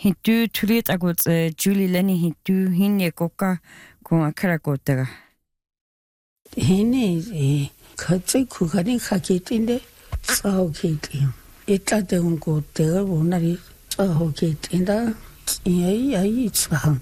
hintu tulit agot Julie Lenny hintu hinne koka ko akara kotega. Hinne katse kukari kakitinde sahokiti. Ita de un kotega bonari sahokiti nda ai sahand.